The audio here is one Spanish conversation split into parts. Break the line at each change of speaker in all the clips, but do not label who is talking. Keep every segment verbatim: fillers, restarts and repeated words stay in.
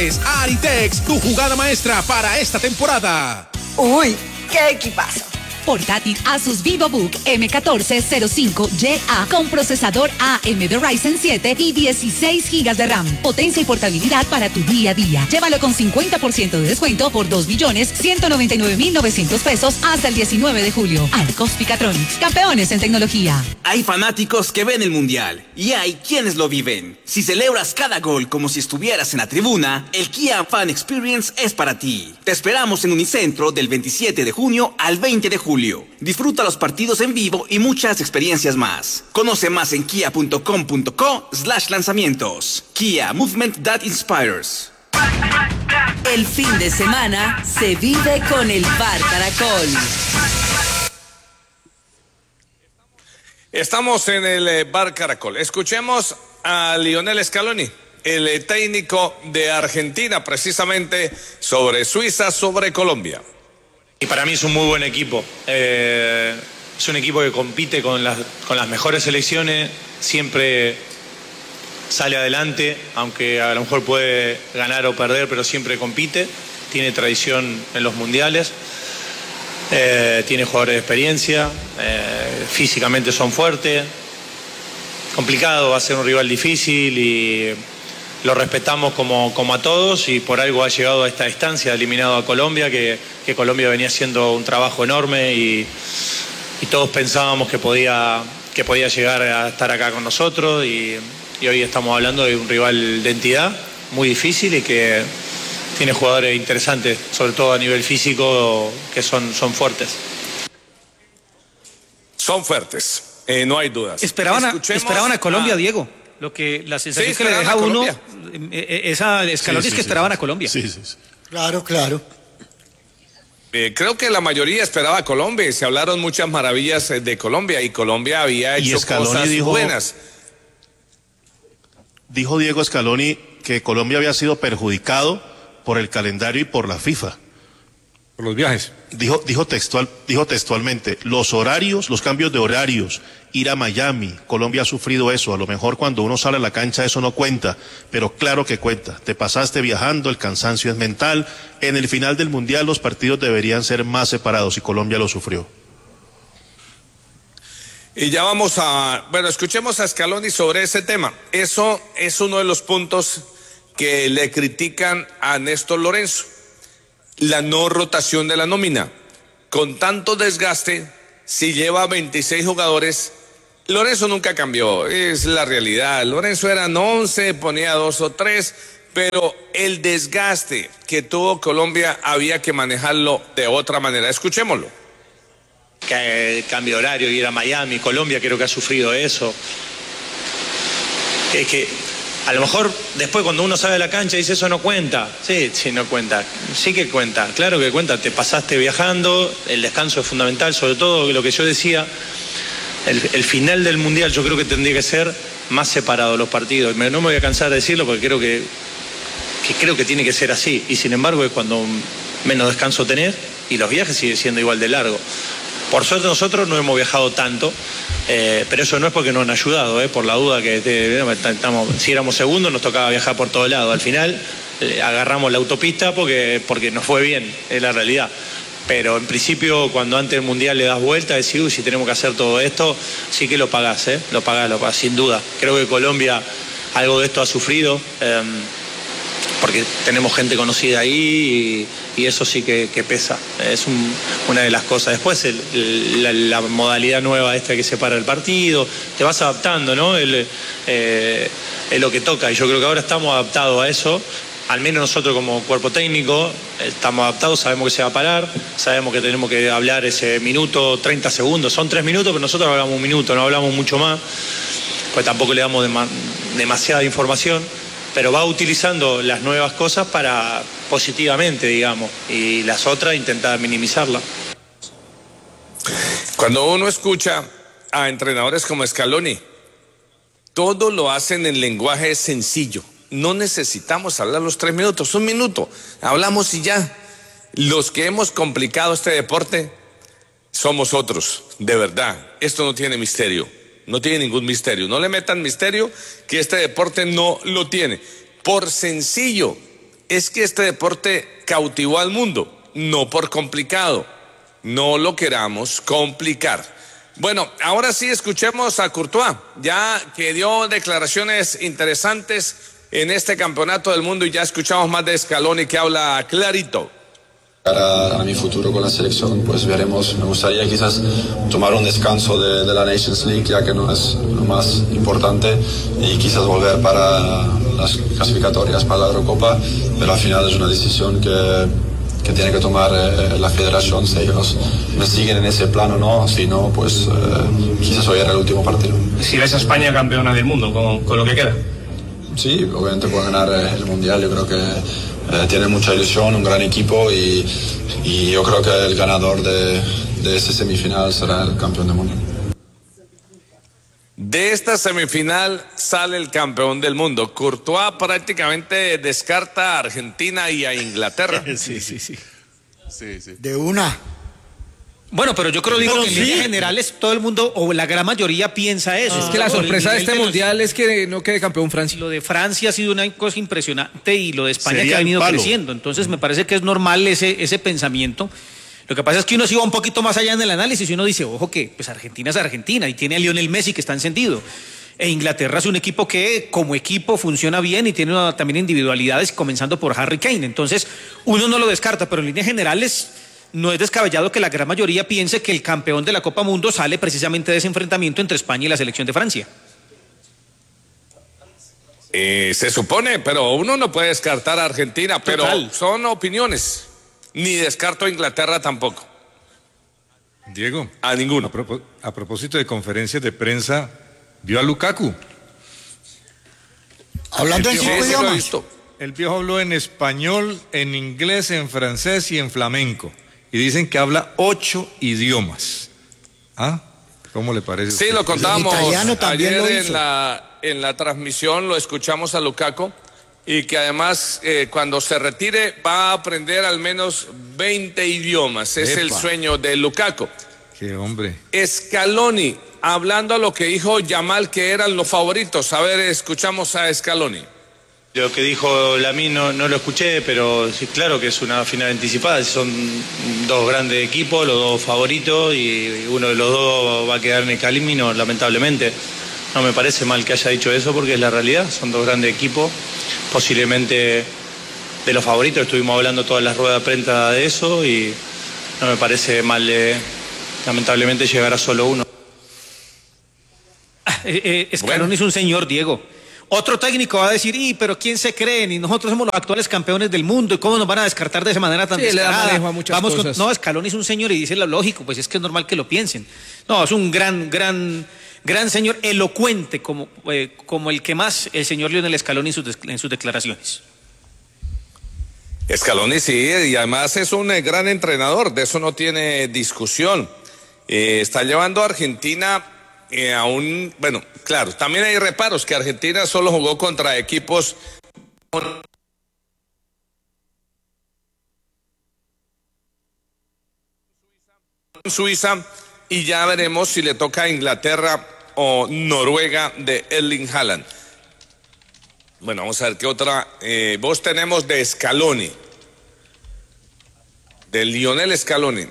es Aritex, tu jugada maestra para esta temporada.
¡Uy, qué equipazo!
Portátil Asus VivoBook eme catorce cero cinco ye a con procesador A M D Ryzen siete y dieciséis gigas de RAM. Potencia y portabilidad para tu día a día. Llévalo con cincuenta por ciento de descuento por dos millones ciento noventa y nueve mil novecientos pesos hasta el diecinueve de julio. Arcos Picatronics, campeones en tecnología.
Hay fanáticos que ven el Mundial y hay quienes lo viven. Si celebras cada gol como si estuvieras en la tribuna, el Kia Fan Experience es para ti. Te esperamos en Unicentro del veintisiete de junio al veinte de julio. Disfruta los partidos en vivo y muchas experiencias más. Conoce más en kia punto com punto co slash lanzamientos. Kia, movement that inspires.
El fin de semana se vive con el Bar Caracol.
Estamos en el Bar Caracol. Escuchemos a Lionel Scaloni, el técnico de Argentina, precisamente sobre Suiza, sobre Colombia.
Y para mí es un muy buen equipo. Eh, es un equipo que compite con las, con las mejores selecciones, siempre sale adelante, aunque a lo mejor puede ganar o perder, pero siempre compite. Tiene tradición en los mundiales, eh, tiene jugadores de experiencia, eh, físicamente son fuertes. Complicado, va a ser un rival difícil y lo respetamos como, como a todos y por algo ha llegado a esta instancia, ha eliminado a Colombia, que, que Colombia venía haciendo un trabajo enorme y, y todos pensábamos que podía, que podía llegar a estar acá con nosotros y, y hoy estamos hablando de un rival de entidad muy difícil y que tiene jugadores interesantes, sobre todo a nivel físico, que son, son fuertes.
Son fuertes, eh, no hay dudas.
Esperaban a, esperaban a Colombia, a... Diego. Lo que la sensación sí, que le deja a uno eh, esa Scaloni sí, sí, es que sí, esperaban sí. a Colombia.
Sí, sí, sí.
Claro, claro.
Eh, creo que la mayoría esperaba a Colombia y se hablaron muchas maravillas de Colombia y Colombia había hecho cosas
dijo,
buenas.
Dijo Diego Scaloni que Colombia había sido perjudicado por el calendario y por la FIFA.
Por los viajes.
Dijo, dijo, textual, dijo textualmente, los horarios, los cambios de horarios, ir a Miami, Colombia ha sufrido eso, a lo mejor cuando uno sale a la cancha eso no cuenta, pero claro que cuenta, te pasaste viajando, el cansancio es mental, en el final del Mundial los partidos deberían ser más separados y Colombia lo sufrió.
Y ya vamos a, bueno, escuchemos a Scaloni sobre ese tema. Eso es uno de los puntos que le critican a Néstor Lorenzo. La no rotación de la nómina. Con tanto desgaste, si lleva veintiséis jugadores, Lorenzo nunca cambió, es la realidad. Lorenzo eran once, ponía dos o tres, pero el desgaste que tuvo Colombia había que manejarlo de otra manera. Escuchémoslo.
Que el cambio de horario, ir a Miami, Colombia creo que ha sufrido eso. Es que a lo mejor después cuando uno sale de la cancha dice eso no cuenta. Sí, sí, no cuenta. Sí que cuenta, claro que cuenta. Te pasaste viajando, el descanso es fundamental, sobre todo lo que yo decía, el, el final del Mundial yo creo que tendría que ser más separado los partidos. No me voy a cansar de decirlo porque creo que, que creo que tiene que ser así. Y sin embargo es cuando menos descanso tenés y los viajes siguen siendo igual de largos. Por suerte nosotros no hemos viajado tanto. Eh, pero eso no es porque nos han ayudado, eh, por la duda que te, estamos, si éramos segundos nos tocaba viajar por todos lados. Al final eh, agarramos la autopista porque, porque nos fue bien, es la realidad. Pero en principio cuando antes del Mundial le das vuelta, decís, uy, si tenemos que hacer todo esto, sí que lo pagás, eh, lo pagás, lo pagás, sin duda. Creo que Colombia algo de esto ha sufrido, eh, porque tenemos gente conocida ahí y, y eso sí que, que pesa, es un, una de las cosas. Después el, el, la, la modalidad nueva esta que separa el partido, te vas adaptando, ¿no? El, eh, es lo que toca y yo creo que ahora estamos adaptados a eso, al menos nosotros como cuerpo técnico estamos adaptados, sabemos que se va a parar, sabemos que tenemos que hablar ese minuto, treinta segundos, son tres minutos, pero nosotros hablamos un minuto, no hablamos mucho más, pues tampoco le damos dema, demasiada información. Pero va utilizando las nuevas cosas para positivamente, digamos, y las otras intentar minimizarlas.
Cuando uno escucha a entrenadores como Scaloni, todo lo hacen en lenguaje sencillo. No necesitamos hablar los tres minutos, un minuto, hablamos y ya. Los que hemos complicado este deporte somos otros, de verdad. Esto no tiene misterio. No tiene ningún misterio. No le metan misterio que este deporte no lo tiene. Por sencillo es que este deporte cautivó al mundo, no por complicado, no lo queramos complicar. Bueno, ahora sí escuchemos a Courtois, ya que dio declaraciones interesantes en este campeonato del mundo, y ya escuchamos más de Scaloni, que habla clarito.
Para a mi futuro con la selección, pues veremos. Me gustaría quizás tomar un descanso de, de la Nations League, ya que no es lo más importante, y quizás volver para las clasificatorias para la Eurocopa, pero al final es una decisión que, que tiene que tomar eh, la federación, si ellos me siguen en ese plano o no. Si no, pues eh, quizás hoy era el último partido.
Si ves a España campeona del mundo con, con lo que queda.
Sí, obviamente puede ganar el Mundial. Yo creo que eh, tiene mucha ilusión, un gran equipo, y, y yo creo que el ganador de, de ese semifinal será el campeón del mundo.
De esta semifinal sale el campeón del mundo. Courtois prácticamente descarta a Argentina y a Inglaterra.
Sí, sí, sí.
Sí, sí.
De una.
Bueno, pero yo creo digo
Pero
que en
sí.
líneas generales todo el mundo o la gran mayoría piensa eso.
Es que la
Por el
sorpresa de
nivel
este
de los-
mundial es que no quede campeón Francia.
Lo de Francia ha sido una cosa impresionante, y lo de España
Sería
que ha
el
venido
palo.
creciendo. Entonces me parece que es normal ese, ese pensamiento. Lo que pasa es que uno sí va un poquito más allá en el análisis y uno dice, ojo que pues Argentina es Argentina y tiene a Lionel Messi que está encendido. E Inglaterra es un equipo que como equipo funciona bien y tiene una- también individualidades, comenzando por Harry Kane. Entonces uno no lo descarta, pero en líneas generales no es descabellado que la gran mayoría piense que el campeón de la Copa Mundo sale precisamente de ese enfrentamiento entre España y la selección de Francia.
Eh, se supone, pero uno no puede descartar a Argentina, pero
Total.
son opiniones. Ni descarto a Inglaterra tampoco.
Diego,
a ninguno.
A, propo- a propósito de conferencias de prensa, ¿vio a Lukaku?
Hablando en
El
cinco
viejo-
idiomas.
El viejo habló en español, en inglés, en francés y en flamenco. Y dicen que habla ocho idiomas. ¿Ah? ¿Cómo le parece? a
Sí,
usted?
lo contábamos
El italiano también
ayer
lo
en
hizo.
la, en la transmisión, lo escuchamos a Lukaku, y que además eh, cuando se retire va a aprender al menos veinte idiomas. Es el
Epa.
sueño de Lukaku.
Qué hombre.
Scaloni, hablando a lo que dijo Yamal, que eran los favoritos. A ver, escuchamos a Scaloni.
Lo que dijo Lamine no, no lo escuché, pero sí, claro que es una final anticipada. Son dos grandes equipos, los dos favoritos, y uno de los dos va a quedar en el camino, lamentablemente. No me parece mal que haya dicho eso, porque es la realidad. Son dos grandes equipos, posiblemente de los favoritos. Estuvimos hablando todas las ruedas de prensa de eso, y no me parece mal, eh, lamentablemente, llegar a solo uno.
Eh, eh, Scaloni es un señor, Diego. Otro técnico va a decir, y pero ¿quién se creen? Y nosotros somos los actuales campeones del mundo, ¿y cómo nos van a descartar de esa manera tan
Sí, le da
descarada?
manejo a muchas
Vamos con-
cosas.
No, Scaloni es un señor y dice lo lógico, pues es que es normal que lo piensen. No, es un gran, gran, gran señor, elocuente, como, eh, como el que más el señor Lionel Scaloni en sus, des- en sus declaraciones.
Scaloni sí, y además es un eh, gran entrenador, de eso no tiene discusión. Eh, está llevando a Argentina eh, a un... Bueno, claro, también hay reparos, que Argentina solo jugó contra equipos... Suiza, y ya veremos si le toca a Inglaterra o Noruega de Erling Haaland. Bueno, vamos a ver qué otra eh, voz tenemos de Scaloni, de Lionel Scaloni.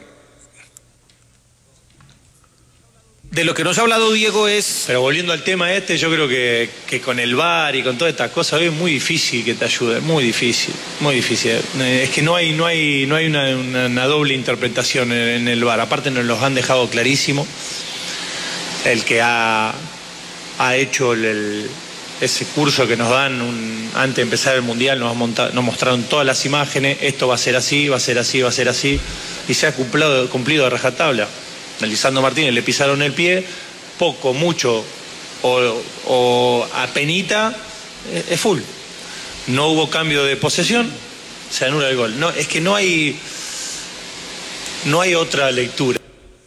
De lo que nos ha hablado Diego es...
Pero volviendo al tema este, yo creo que, que con el V A R y con todas estas cosas hoy es muy difícil que te ayude, muy difícil, muy difícil. Es que no hay, no hay, no hay una, una, una doble interpretación en, en el V A R. Aparte nos los han dejado clarísimo. El que ha, ha hecho el, el, ese curso que nos dan un, antes de empezar el Mundial, nos, ha montado, nos mostraron todas las imágenes, esto va a ser así, va a ser así, va a ser así, y se ha cumplido, cumplido a rajatabla. A Lisandro Martínez le pisaron el pie, poco, mucho o, o apenita, es, es full. No hubo cambio de posesión, se anula el gol. No, es que no hay, no hay otra lectura.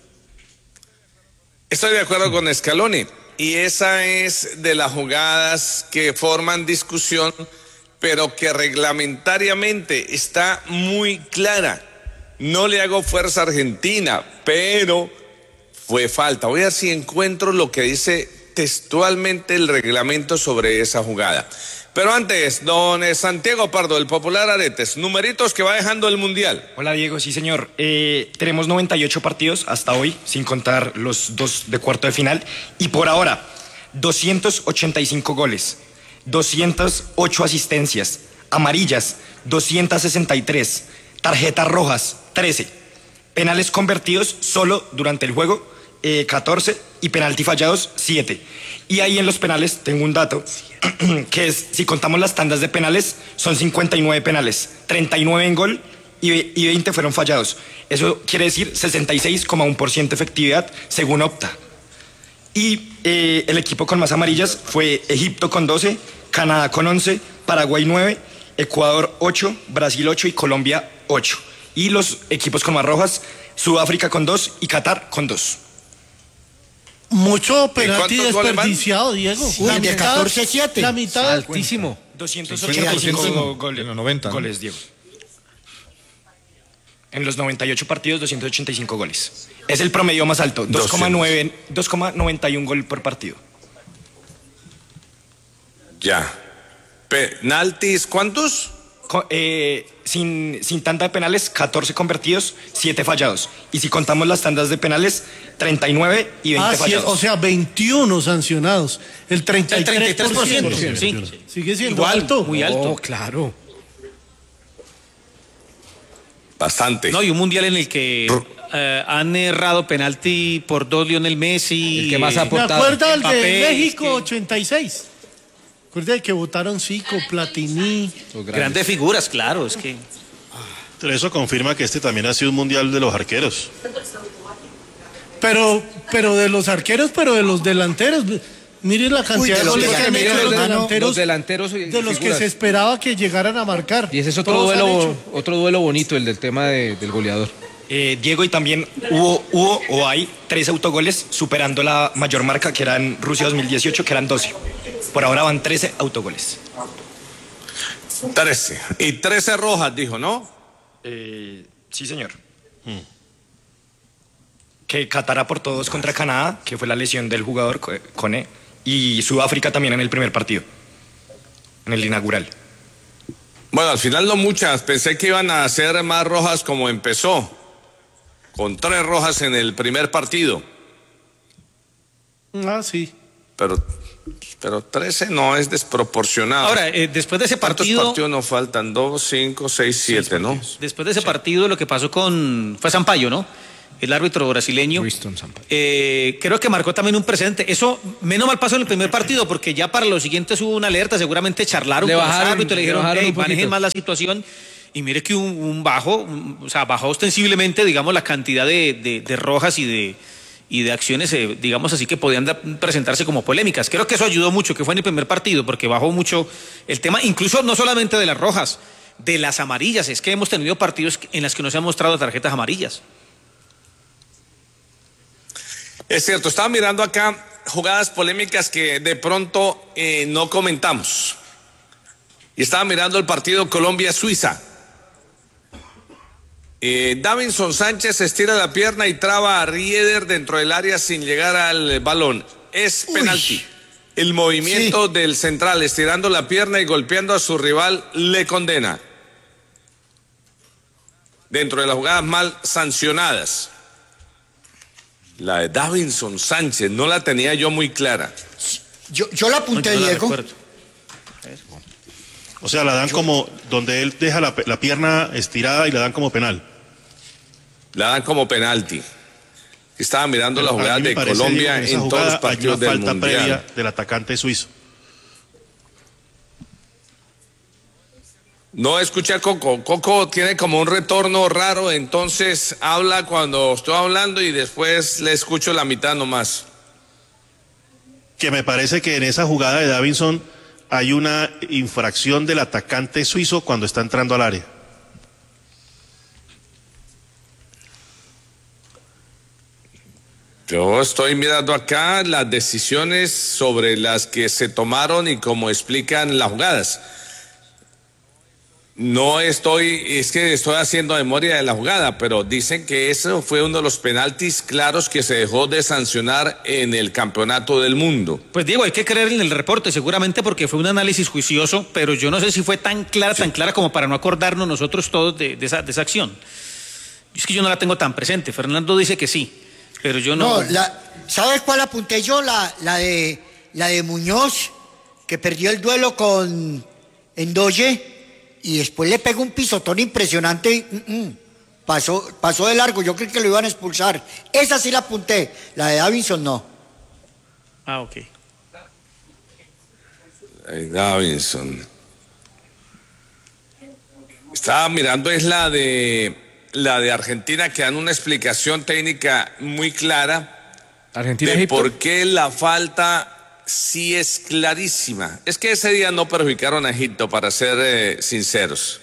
Estoy de acuerdo con Scaloni, y esa es de las jugadas que forman discusión, pero que reglamentariamente está muy clara. No le hago fuerza a Argentina, pero fue falta. Voy a ver si encuentro lo que dice textualmente el reglamento sobre esa jugada. Pero antes, don Santiago Pardo, el popular Aretes, numeritos que va dejando el Mundial.
Hola Diego, sí señor. Eh, tenemos noventa y ocho partidos hasta hoy, sin contar los dos de cuarto de final. Y por ahora, doscientos ochenta y cinco goles, doscientas ocho asistencias, amarillas, doscientas sesenta y tres, tarjetas rojas, trece, penales convertidos solo durante el juego, eh, catorce, y penalti fallados, siete. Y ahí en los penales tengo un dato, que es, si contamos las tandas de penales, son cincuenta y nueve penales, treinta y nueve en gol y, y veinte fueron fallados. Eso quiere decir sesenta y seis coma uno por ciento efectividad según Opta. Y eh, el equipo con más amarillas fue Egipto con doce, Canadá con once, Paraguay nueve, Ecuador ocho, Brasil ocho y Colombia ocho. Y los equipos con más rojas, Sudáfrica con dos y Qatar con dos.
Mucho penalti desperdiciado, Diego.
Uy, la de catorce siete.
La mitad.
Altísimo.
doscientos ochenta y cinco goles,
en los noventa,
goles,
¿no?
Diego. En los noventa y ocho partidos, doscientos ochenta y cinco goles. Es el promedio más alto, dos coma noventa y uno gol por partido.
Ya. ¿Penaltis cuántos?
Co eh, sin, sin tanda de penales, catorce convertidos, siete fallados. Y si contamos las tandas de penales, treinta y nueve y veinte
ah,
fallados.
Sí, o sea, veintiuno sancionados. El treinta y tres por ciento.
Sí.
Sigue siendo
igual,
alto.
Muy alto.
Oh, claro.
Bastante.
No, y un mundial en el que eh, han errado penalti por dos Lionel Messi.
El que más ha aportado.
¿Me acuerdas el
Mbappé,
de México
que...
ochenta y seis? ¿Recuerda el que votaron Zico, Platini?
Grandes. grandes figuras, claro, es que...
Pero eso confirma que este también ha sido un mundial de los arqueros.
Pero, pero de los arqueros, pero de los delanteros. Miren la cantidad Uy, de, de goles que han hecho los delanteros,
los delanteros
de los figuras. Que se esperaba que llegaran a marcar.
Y ese es otro duelo, otro duelo bonito, el del tema de, del goleador.
Eh, Diego, y también hubo, hubo o hay tres autogoles superando la mayor marca que era en Rusia dos mil dieciocho, que eran doce. Por ahora van trece autogoles.
trece. Y trece rojas, dijo, ¿no?
Eh, sí, señor. Hmm. Que Qatar aportó dos contra Canadá, que fue la lesión del jugador Kone, y Sudáfrica también en el primer partido, en el inaugural.
Bueno, al final no muchas. Pensé que iban a hacer más rojas como empezó, con tres rojas en el primer partido.
Ah, sí.
Pero, pero trece no es desproporcionado.
Ahora, eh, después de ese partido...
¿Cuántos partidos nos faltan? Dos, cinco, seis, siete, ¿no?
Después de ese sí. partido, lo que pasó con... Fue Sampaio, ¿no? El árbitro brasileño. Eh, creo que marcó también un precedente. Eso, menos mal pasó en el primer partido, porque ya para los siguientes hubo una alerta, seguramente charlaron
le
con
bajaron,
los árbitros, le dijeron,
le
hey, manejen más la situación. Y mire que un, un bajo, un, o sea, bajó ostensiblemente, digamos, la cantidad de, de, de rojas y de, y de acciones, eh, digamos así, que podían da, presentarse como polémicas. Creo que eso ayudó mucho, que fue en el primer partido, porque bajó mucho el tema, incluso no solamente de las rojas, de las amarillas. Es que hemos tenido partidos en los que no se han mostrado tarjetas amarillas.
Es cierto, estaba mirando acá jugadas polémicas que de pronto eh, no comentamos. Y estaba mirando el partido Colombia-Suiza. Eh, Davinson Sánchez estira la pierna y traba a Rieder dentro del área sin llegar al balón. Es penalti. Uy, el movimiento sí. del central estirando la pierna y golpeando a su rival le condena. Dentro de las jugadas mal sancionadas. La de Davinson Sánchez, no la tenía yo muy clara.
Yo, yo la apunté, no, yo Diego. La
o sea, la dan yo... como donde él deja la, la pierna estirada y la dan como penal.
La dan como penalti. Estaba mirando la jugada de Colombia en, en todos los partidos del mundial. Hay una falta previa
del atacante suizo.
No escuché a Coco. Coco tiene como un retorno raro, entonces habla cuando estoy hablando y después le escucho la mitad nomás.
Que me parece que en esa jugada de Davinson hay una infracción del atacante suizo cuando está entrando al área.
Yo estoy mirando acá las decisiones sobre las que se tomaron y cómo explican las jugadas. No estoy, es que estoy haciendo memoria de la jugada, pero dicen que eso fue uno de los penaltis claros que se dejó de sancionar en el Campeonato del Mundo.
Pues Diego, hay que creer en el reporte, seguramente porque fue un análisis juicioso, pero yo no sé si fue tan clara, sí. tan clara como para no acordarnos nosotros todos de, de, esa, de esa acción. Es que yo no la tengo tan presente. Fernando dice que sí, pero yo no.
No, la, ¿sabes cuál apunté yo? La, la, de, la de Muñoz, que perdió el duelo con Endoye. Y después le pegó un pisotón impresionante y mm, mm, pasó, pasó de largo. Yo creí que lo iban a expulsar. Esa sí la apunté, la de Davinson no.
Ah, ok.
Davinson. Estaba mirando, es la de la de Argentina, que dan una explicación técnica muy clara.
Argentina,
de
Egipto.
por qué la falta sí es clarísima. Es que ese día no perjudicaron a Egipto, para ser eh, sinceros.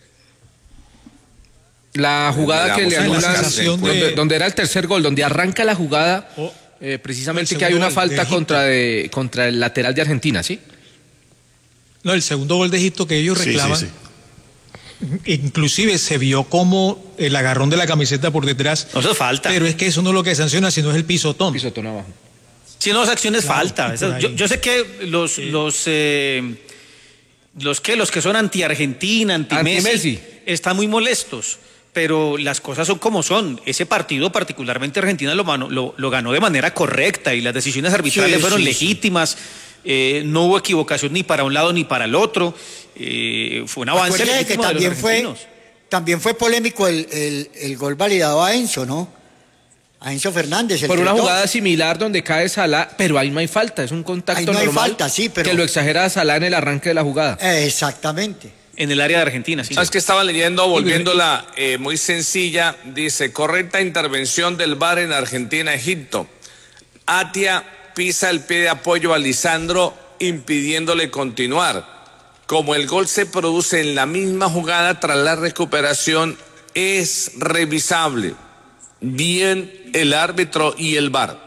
La jugada
Miramos,
que le anulan,
de...
donde, donde era el tercer gol, donde arranca la jugada,
oh,
eh, precisamente que hay una falta
de
contra, de, contra el lateral de Argentina, ¿sí?
No, el segundo gol de Egipto que ellos reclaman. Sí, sí, sí. Inclusive se vio como el agarrón de la camiseta por detrás.
No, eso es falta.
Pero es que eso no es lo que sanciona, sino es el pisotón.
Pisotón abajo.
Si no, esa acción es
Claro,
falta. Eso, yo, yo sé que los sí. los eh, los que los que son anti-Argentina, anti-Messi,
Anti-Messi.
están muy molestos, pero las cosas son como son. Ese partido, particularmente Argentina, lo, lo, lo ganó de manera correcta y las decisiones arbitrales sí, fueron sí, legítimas. Sí. Eh, no hubo equivocación ni para un lado ni para el otro. Eh, fue un avance
legítimo que también
de los
fue
argentinos.
También fue polémico el, el, el gol validado a Enzo, ¿no? A Enzo Fernández. El
Por una
tretón.
jugada similar donde cae Salah, pero ahí no hay falta, es un contacto
ahí no
normal.
Hay falta, sí, pero...
Que lo exagera Salah en el arranque de la jugada.
Eh, exactamente.
En el área de Argentina, sí.
¿Sabes que estaba leyendo, volviéndola eh, muy sencilla? Dice, correcta intervención del V A R en Argentina-Egipto. Atia pisa el pie de apoyo a Lisandro, impidiéndole continuar. Como el gol se produce en la misma jugada tras la recuperación, es revisable. Bien el árbitro y el V A R.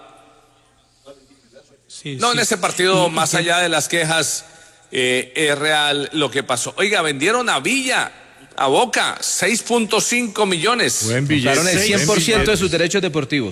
Sí, no, sí. En ese partido, más allá de las quejas, eh, es real lo que pasó. Oiga, vendieron a Villa, a Boca, seis punto cinco millones.
Buen billete. Compraron el cien por ciento de sus derechos deportivos.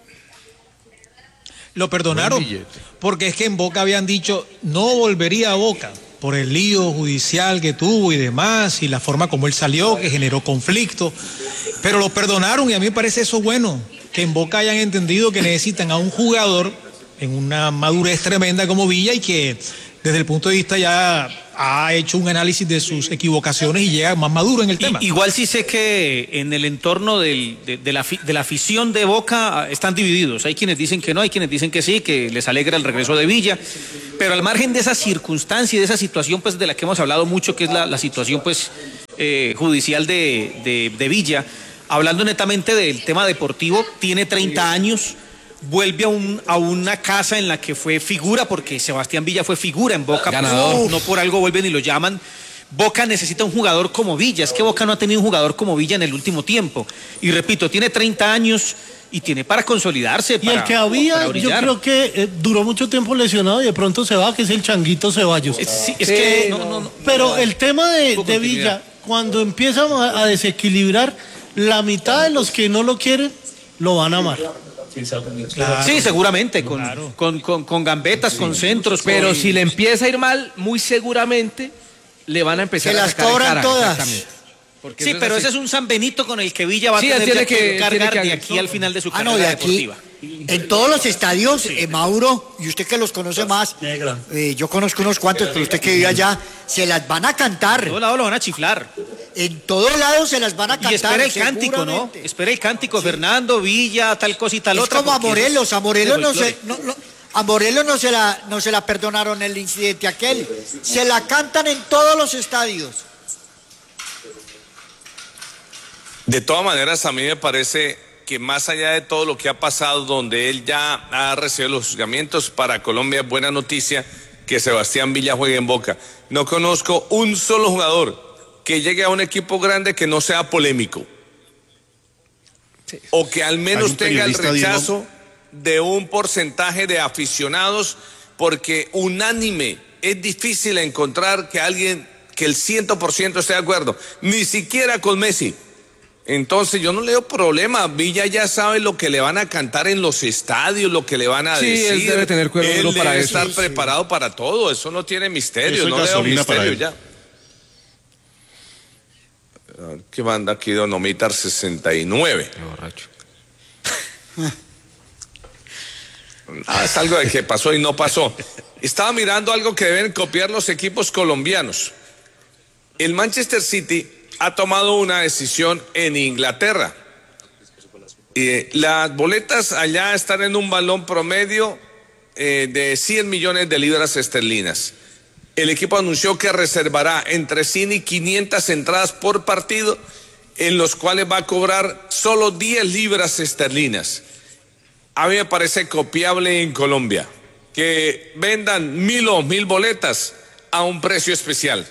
Lo perdonaron, porque es que en Boca habían dicho no volvería a Boca por el lío judicial que tuvo y demás, y la forma como él salió, que generó conflicto, pero lo perdonaron y a mí me parece eso bueno, que en Boca hayan entendido que necesitan a un jugador en una madurez tremenda como Villa y que desde el punto de vista ya ha hecho un análisis de sus equivocaciones y llega más maduro en el tema.
Y, igual sí sé que en el entorno del, de, de, la, de la afición de Boca están divididos. Hay quienes dicen que no, hay quienes dicen que sí, que les alegra el regreso de Villa. Pero al margen de esa circunstancia y de esa situación pues de la que hemos hablado mucho, que es la, la situación pues eh, judicial de, de, de Villa, hablando netamente del tema deportivo, tiene treinta años, vuelve a, un, a una casa en la que fue figura, porque Sebastián Villa fue figura en Boca, no, no por algo vuelven y lo llaman. Boca necesita un jugador como Villa, es que Boca no ha tenido un jugador como Villa en el último tiempo. Y repito, tiene treinta años y tiene para consolidarse.
Y
para,
el que había, yo creo que eh, duró mucho tiempo lesionado y de pronto se va, que es el Changuito Ceballos.
Es, sí, es sí, que no, no, no,
pero el tema de, de Villa, cuando empieza a, a desequilibrar, la mitad de los que no lo quieren, lo van a amar.
Claro. Sí, seguramente, con, claro. con, con, con gambetas, sí. con centros.
Pero
con...
si le empieza a ir mal, muy seguramente le van a empezar
Se
a
las cobran todas.
Porque sí, pero es ese es un San Benito con el que Villa va a
sí,
tener
tiene
que,
que
cargar
tiene que
de aquí al final de su
ah,
carrera
no, de aquí,
deportiva.
En todos los estadios, sí. eh, Mauro, y usted que los conoce más, eh, yo conozco unos cuantos, pero usted que vive allá, se las van a cantar.
En todos lados lo van a chiflar.
En todos lados se las van a cantar.
Y espera el cántico, ¿no? Espera el cántico, sí. Fernando, Villa, tal cosa y tal
es
otra.
Es como a Morelos, a Morelos no se... No, no, a Morelos no se, la, no se la perdonaron el incidente aquel. Se la cantan en todos los estadios.
De todas maneras, a mí me parece que más allá de todo lo que ha pasado, donde él ya ha recibido los juzgamientos, para Colombia es buena noticia que Sebastián Villa juegue en Boca. No conozco un solo jugador que llegue a un equipo grande que no sea polémico. Sí. O que al menos tenga el rechazo de un porcentaje de aficionados, porque unánime es difícil encontrar que alguien que el cien por ciento esté de acuerdo, ni siquiera con Messi. Entonces yo no le doy problema, Villa ya sabe lo que le van a cantar en los estadios, lo que le van a
sí,
decir.
Él debe tener cuero
él
duro para
debe
eso.
estar
Sí,
preparado sí. para todo, eso no tiene misterio, no le doy misterio ya. ¿Qué manda aquí Don Omitar sesenta y nueve?
Qué borracho.
Ah, es algo de que pasó y no pasó. Estaba mirando algo que deben copiar los equipos colombianos. El Manchester City ha tomado una decisión en Inglaterra. Eh, las boletas allá están en un valor promedio eh, de cien millones de libras esterlinas. El equipo anunció que reservará entre cien y quinientas entradas por partido, en los cuales va a cobrar solo diez libras esterlinas. A mí me parece copiable en Colombia, que vendan mil o mil boletas a un precio especial.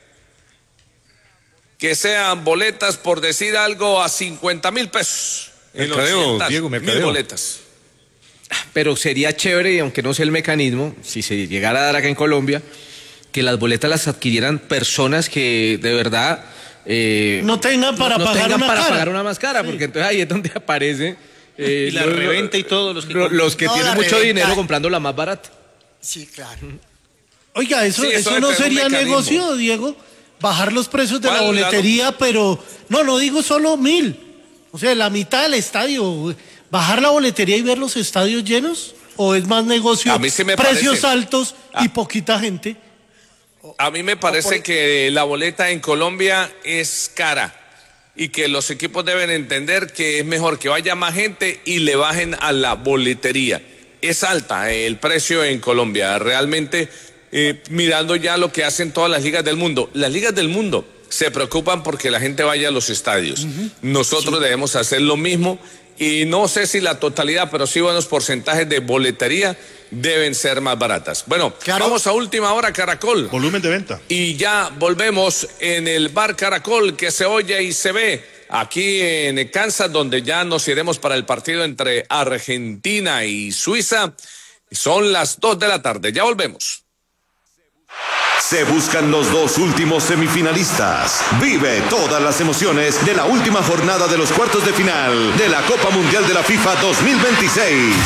Que sean boletas, por decir algo, a cincuenta mil pesos.
Mercadeo, Diego, mercadeo.
Mil boletas.
Pero sería chévere, y aunque no sé el mecanismo, si se llegara a dar acá en Colombia, que las boletas las adquirieran personas que de verdad eh,
no tengan para,
no, no
pagar,
tengan
una
para
cara.
pagar una más cara, sí. Porque entonces ahí es donde aparece eh,
y la
los,
reventa y todos los que,
los, los que
no,
tienen mucho
reventa.
dinero comprando la más barata.
Sí, claro.
Oiga, eso,
Sí, eso
eso no
debe tener un
sería
mecanismo.
negocio, Diego. Bajar los precios de la
¿Cuál,
boletería, pero no, no digo solo mil. O sea, la mitad del estadio. Bajar la boletería y ver los estadios llenos, o es más negocio,
A mí sí me
precios
parece.
altos y
Ah.
poquita gente.
A mí me parece que la boleta en Colombia es cara y que los equipos deben entender que es mejor que vaya más gente y le bajen a la boletería. Es alta eh, el precio en Colombia, realmente eh, mirando ya lo que hacen todas las ligas del mundo. Las ligas del mundo se preocupan porque la gente vaya a los estadios. Uh-huh. Nosotros sí. debemos hacer lo mismo y no sé si la totalidad, pero sí buenos porcentajes de boletería deben ser más baratas. Bueno, claro. Vamos a última hora, Caracol.
Volumen de venta.
Y ya volvemos en el bar Caracol, que se oye y se ve aquí en Kansas, donde ya nos iremos para el partido entre Argentina y Suiza. Son las dos de la tarde, ya volvemos.
Se buscan los dos últimos semifinalistas. Vive todas las emociones de la última jornada de los cuartos de final de la Copa Mundial de la FIFA dos mil veintiséis.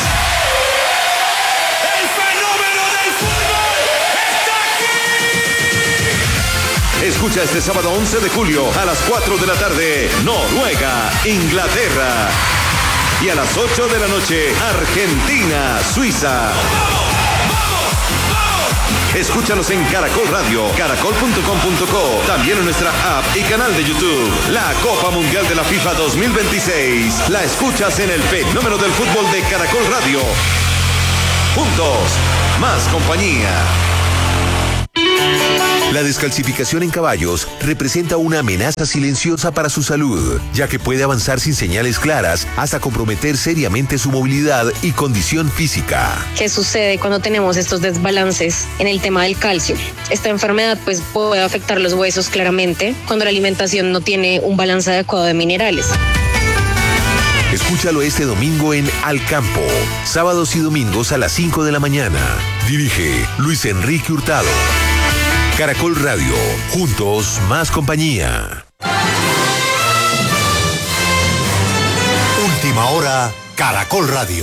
¡El fenómeno del fútbol está aquí!
Escucha este sábado once de julio a las cuatro de la tarde, Noruega, Inglaterra. Y a las ocho de la noche, Argentina, Suiza. Escúchanos en Caracol Radio, caracol punto com punto co, también en nuestra app y canal de YouTube. La Copa Mundial de la FIFA dos mil veintiséis la escuchas en el fenómeno del fútbol de Caracol Radio. Juntos, más compañía.
La descalcificación en caballos representa una amenaza silenciosa para su salud, ya que puede avanzar sin señales claras hasta comprometer seriamente su movilidad y condición física.
¿Qué sucede cuando tenemos estos desbalances en el tema del calcio? Esta enfermedad pues puede afectar los huesos claramente cuando la alimentación no tiene un balance adecuado de minerales.
Escúchalo este domingo en Al Campo, sábados y domingos a las cinco de la mañana. Dirige Luis Enrique Hurtado. Caracol Radio, juntos más compañía.
Última hora, Caracol Radio.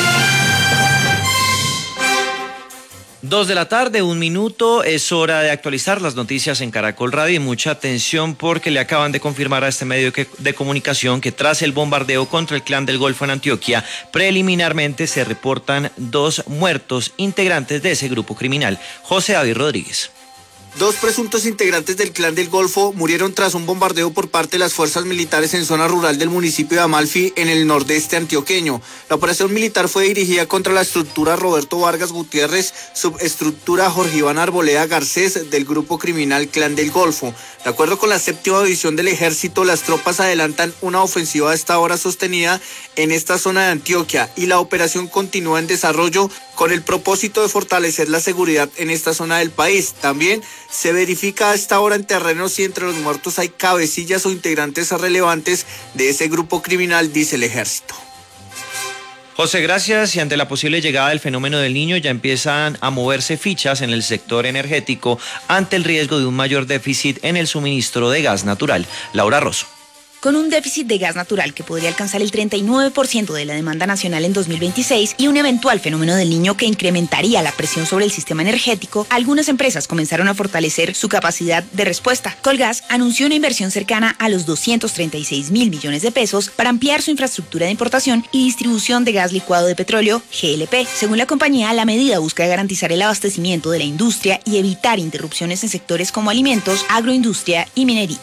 Dos de la tarde, un minuto, es hora de actualizar las noticias en Caracol Radio y mucha atención porque le acaban de confirmar a este medio de comunicación que tras el bombardeo contra el Clan del Golfo en Antioquia, preliminarmente se reportan dos muertos integrantes de ese grupo criminal. José David Rodríguez.
Dos presuntos integrantes del Clan del Golfo murieron tras un bombardeo por parte de las fuerzas militares en zona rural del municipio de Amalfi, en el nordeste antioqueño. La operación militar fue dirigida contra la estructura Roberto Vargas Gutiérrez, subestructura Jorge Iván Arboleda Garcés del grupo criminal Clan del Golfo. De acuerdo con la séptima división del ejército, las tropas adelantan una ofensiva a esta hora sostenida en esta zona de Antioquia y la operación continúa en desarrollo con el propósito de fortalecer la seguridad en esta zona del país. También se verifica a esta hora en terreno si entre los muertos hay cabecillas o integrantes relevantes de ese grupo criminal, dice el ejército.
José, gracias. Y ante la posible llegada del fenómeno del Niño, ya empiezan a moverse fichas en el sector energético ante el riesgo de un mayor déficit en el suministro de gas natural. Laura Rosso.
Con un déficit de gas natural que podría alcanzar el treinta y nueve por ciento de la demanda nacional en dos mil veintiséis y un eventual fenómeno del Niño que incrementaría la presión sobre el sistema energético, algunas empresas comenzaron a fortalecer su capacidad de respuesta. Colgas anunció una inversión cercana a los doscientos treinta y seis mil millones de pesos para ampliar su infraestructura de importación y distribución de gas licuado de petróleo, G L P. Según la compañía, la medida busca garantizar el abastecimiento de la industria y evitar interrupciones en sectores como alimentos, agroindustria y minería.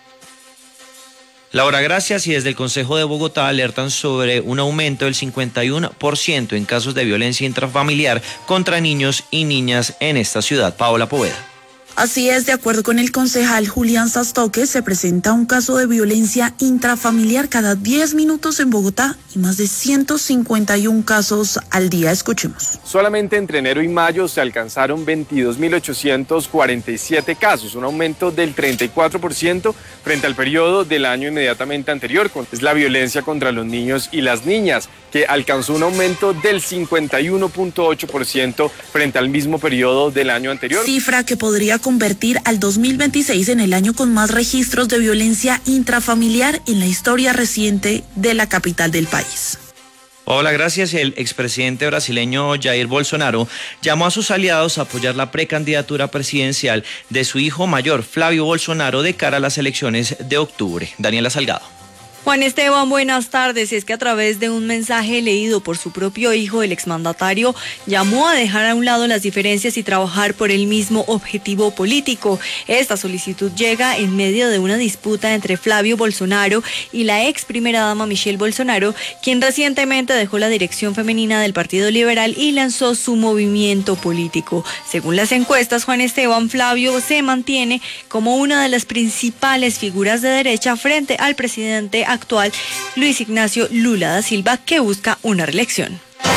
Laura, gracias. Y desde el Consejo de Bogotá alertan sobre un aumento del cincuenta y uno por ciento en casos de violencia intrafamiliar contra niños y niñas en esta ciudad. Paola Poveda.
Así es, de acuerdo con el concejal Julián Sastoque, se presenta un caso de violencia intrafamiliar cada diez minutos en Bogotá y más de ciento cincuenta y uno casos al día. Escuchemos.
Solamente entre enero y mayo se alcanzaron veintidós mil ochocientos cuarenta y siete casos, un aumento del treinta y cuatro por ciento frente al periodo del año inmediatamente anterior. Es la violencia contra los niños y las niñas, que alcanzó un aumento del cincuenta y uno punto ocho por ciento frente al mismo periodo del año anterior.
Cifra que podría convertir al dos mil veintiséis en el año con más registros de violencia intrafamiliar en la historia reciente de la capital del país.
Hola, gracias. El expresidente brasileño Jair Bolsonaro llamó a sus aliados a apoyar la precandidatura presidencial de su hijo mayor, Flavio Bolsonaro, de cara a las elecciones de octubre. Daniela Salgado.
Juan Esteban, buenas tardes. Es que a través de un mensaje leído por su propio hijo, el exmandatario llamó a dejar a un lado las diferencias y trabajar por el mismo objetivo político. Esta solicitud llega en medio de una disputa entre Flavio Bolsonaro y la ex primera dama Michelle Bolsonaro, quien recientemente dejó la dirección femenina del Partido Liberal y lanzó su movimiento político. Según las encuestas, Juan Esteban, Flavio se mantiene como una de las principales figuras de derecha frente al presidente actual Luis Ignacio Lula da Silva, que busca una reelección.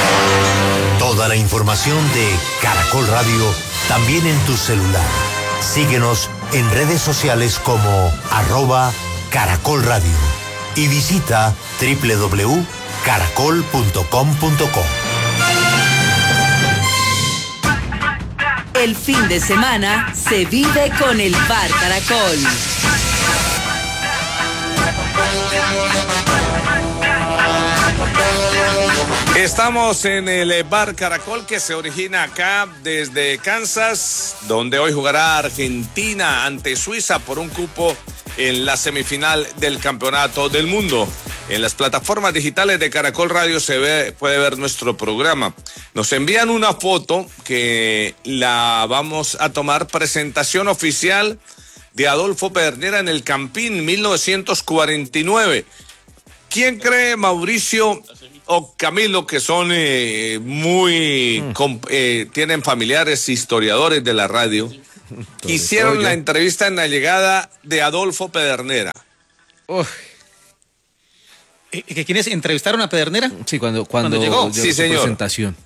Toda la información de Caracol Radio también en tu celular. Síguenos en redes sociales como arroba Caracol Radio y visita doble u doble u doble u punto caracol punto com punto co.
El fin de semana se vive con el Bar Caracol.
Estamos en el Bar Caracol, que se origina acá desde Kansas, donde hoy jugará Argentina ante Suiza por un cupo en la semifinal del Campeonato del Mundo. En las plataformas digitales de Caracol Radio se ve, puede ver nuestro programa. Nos envían una foto que la vamos a tomar, presentación oficial de Adolfo Pedernera en el Campín mil novecientos cuarenta y nueve. ¿Quién cree, Mauricio o Camilo, que son eh, muy, mm. comp, eh, tienen familiares historiadores de la radio, hicieron la entrevista en la llegada de Adolfo Pedernera?
Uf. ¿Que quiénes entrevistaron a Pedernera?
Sí, cuando, cuando,
¿Cuando llegó.
llegó
sí,
su
señor.
presentación.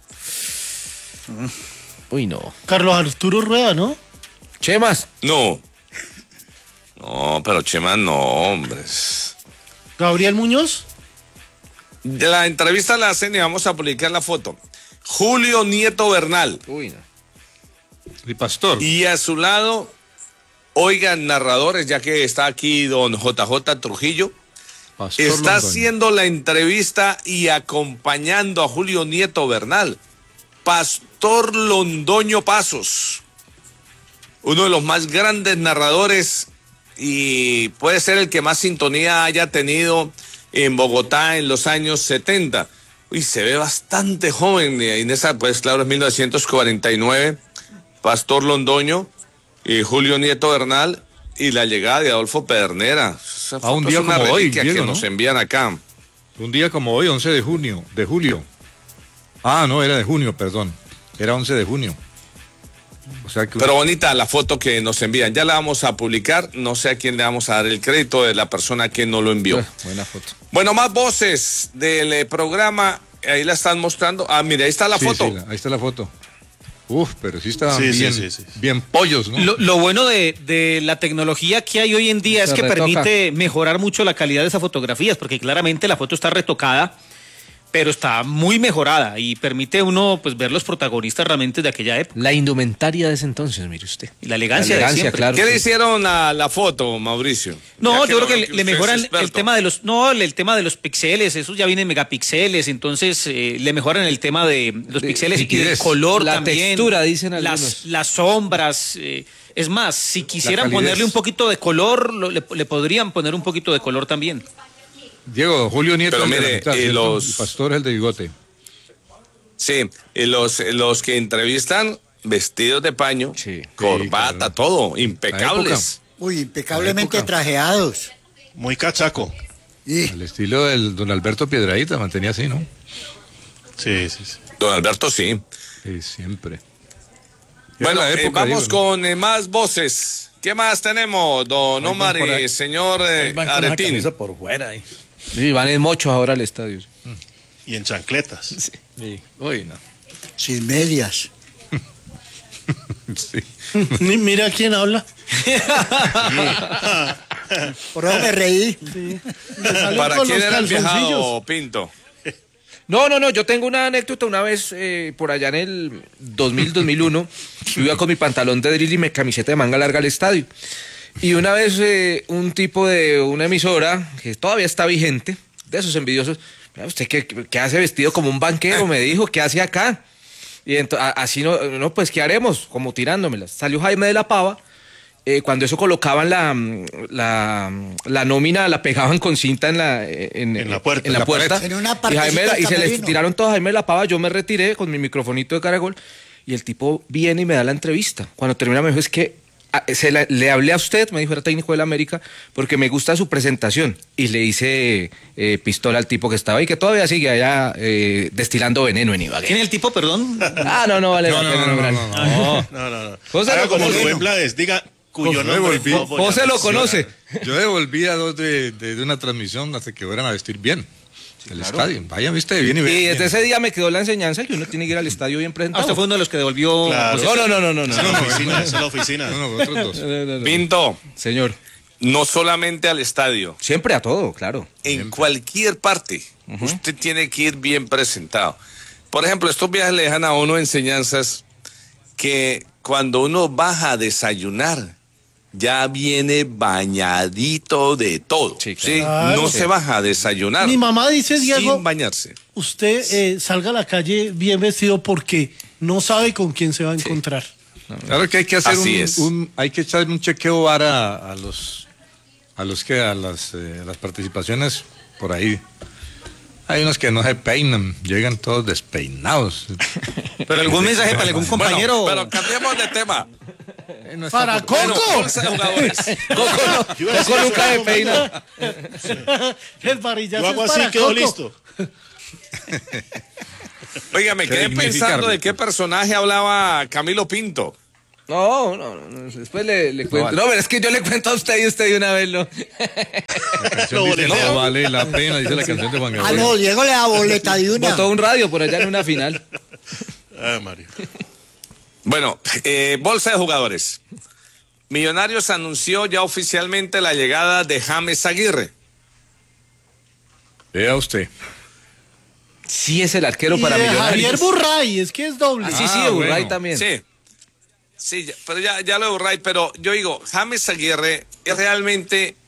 Uy, no.
Carlos Arturo Rueda, ¿no?
Chemas.
No. No, pero Chemas no, hombre.
Gabriel Muñoz.
De la entrevista la hacen y vamos a publicar la foto. Julio Nieto Bernal.
Uy, no.
El pastor.
Y a su lado, oigan, narradores, ya que está aquí don J J Trujillo.
Pastor
está
Londoño.
haciendo la entrevista y acompañando a Julio Nieto Bernal, Pastor Londoño Pasos, uno de los más grandes narradores y puede ser el que más sintonía haya tenido en Bogotá en los años setenta. Uy, se ve bastante joven en esa, pues claro, es mil novecientos cuarenta y nueve, Pastor Londoño y Julio Nieto Bernal y la llegada de Adolfo Pedernera.
A un día
una
como hoy,
reliquia
Diego,
que
¿no?
nos envían acá.
Un día como hoy, once de junio, de julio. Ah, no, era de junio, perdón. Era once de junio. O sea que...
Pero bonita la foto que nos envían. Ya la vamos a publicar. No sé a quién le vamos a dar el crédito de la persona que nos lo envió.
Eh, buena foto.
Bueno, más voces del eh, programa. Ahí la están mostrando. Ah, mira, ahí está la
Sí,
foto.
sí, ahí está la foto. Uf, pero sí estaban
Sí, sí,
bien,
sí, sí.
bien pollos, ¿no?
Lo, lo bueno de, de la tecnología que hay hoy en día es
Se
que
retoca.
permite mejorar mucho la calidad de esas fotografías, porque claramente la foto está retocada, pero está muy mejorada y permite uno pues ver los protagonistas realmente de aquella época.
La indumentaria de ese entonces, mire usted.
Y la elegancia,
la elegancia
de siempre.
claro.
¿Qué
sí.
le hicieron a la foto, Mauricio?
No,
Ya
yo creo que
lo-
le,
que
le
usted
mejoran
es
el
experto.
tema de los, no, el tema de los píxeles, eso ya viene en megapíxeles, entonces eh, le mejoran el tema de los píxeles y de
nitidez.
color
La
también.
textura, dicen
las,
algunos.
las sombras. eh, es más, si quisieran
calidez.
ponerle un poquito de color, lo- le, le podrían poner un poquito de color también.
Diego, Julio Nieto
Pero
es el de la
mire,
mitad,
y
¿cierto?
los-
Y Pastor es el de bigote.
Sí, y los, los que entrevistan vestidos de paño, corbata,
claro.
todo, impecables.
Uy, impecablemente trajeados.
Muy cachaco.
El estilo del don Alberto Piedradita mantenía así, ¿no?
Sí, sí, sí.
Don Alberto, sí.
Sí, siempre.
Bueno,
Era la
eh,
época,
vamos
digo, ¿no?
con eh, más voces. ¿Qué más tenemos, don
Ahí
Omar
van por
y
ahí.
señor eh,
Ahí van con esa
Aretín?
camisa por fuera. ahí.
Sí, van en mocho ahora al estadio.
Y en chancletas.
Sí. Uy, no.
Sin medias.
Sí.
Ni- Mira quién habla.
Por eso me reí.
Salen
¿Para
con
quién
los
era el
calzoncillos.
viajado, Pinto?
No, no, no, yo tengo una anécdota una vez eh, por allá en el dos mil, dos mil uno, yo iba con mi pantalón de drill y mi camiseta de manga larga al estadio. Y una vez eh, un tipo de una emisora, que todavía está vigente, de esos envidiosos, "Mira, ¿usted qué, qué hace vestido como un banquero?", me dijo, ¿qué hace acá? Y ento- a- así no, no, pues ¿qué haremos? Como tirándomelas. Salió Jaime de la Pava. Eh, cuando eso colocaban la, la, la nómina, la pegaban con cinta en la, en,
En la puerta.
en la
En la
puerta.
pared. En una
y,
partecita
Jaime,
del
y se les
camerino.
tiraron todos a Jaime de la Pava. Yo me retiré con mi microfonito de Caracol y el tipo viene y me da la entrevista. Cuando termina me dijo, es que ah, se la- le hablé a usted, me dijo, era técnico del América, porque me gusta su presentación. Y le hice eh, pistola al tipo que estaba ahí, que todavía sigue allá eh, destilando veneno en Ibagué.
¿Quién es el tipo, perdón?
Ah, no, no vale
No,
la
no,
pena
no, no,
nombrar.
no, no.
No, no, no.
José
Haga
lo
como
conoce.
Rubén Blades, diga cuyo
José
nombre
volví.
no voy a
José lo
mencionar.
conoce.
Yo devolví a dos de, de, de una transmisión hasta que fueran a vestir bien. El estadio. Vayan, viste, bien y
Y
bien.
desde ese día me quedó la enseñanza que uno tiene que ir al estadio bien
Ah,
presentado.
usted fue uno de los que devolvió.
Claro.
pues,
No, no, no, no, no. no.
Esa es la oficina, esa es la oficina.
No, no, otros dos.
No, no, no.
Pinto,
Señor,
no solamente al estadio,
siempre a todo, claro.
en cualquier parte, usted tiene que ir bien presentado. Por ejemplo, estos viajes le dejan a uno enseñanzas que cuando uno baja a desayunar, ya viene bañadito de todo.
Sí,
¿sí?
claro.
No
Sí.
se baja a desayunar
Mi mamá dice, Diego,
sin bañarse.
usted eh, salga a la calle bien vestido porque no sabe con quién se va a encontrar.
Claro que hay que hacer un,
Así es.
un- hay que echar un chequeo vara a, a los a los que a las, eh, a las participaciones por ahí. Hay unos que no se peinan, llegan todos despeinados.
Pero algún mensaje para algún compañero.
Bueno, pero cambiemos de tema.
Eh, no está
¡Para
por-
Bueno,
Coco!
bolsa de jugadores.
Coco,
Yo iba a decir
Coco
eso,
nunca me
¿no?
peina.
El varillazo
Yo hago
es
así,
para
quedo
Coco.
listo.
Oiga, me
Que
quedé
dignificarlo,
pensando de qué personaje hablaba Camilo Pinto.
No, no, no, después le, le cuento.
vale.
No, pero es que yo le cuento a usted y usted de una vez lo.
La canción
Lo
dice,
boletea.
no vale la pena, dice la canción de Juan
Ah,
Gabriel.
no, Diego le da boleta de una.
Botó un radio por allá en una final.
Ah, Mario.
Bueno, eh, bolsa de jugadores. Millonarios anunció ya oficialmente la llegada de James Aguirre.
Vea usted.
Sí, es el arquero
Y
para
de
Millonarios.
Javier Burray, es que es doble.
Ah, sí, sí,
Ah,
de Burray
bueno.
también.
Sí. Sí, ya- pero ya, ya lo de Burray, pero yo digo, James Aguirre es realmente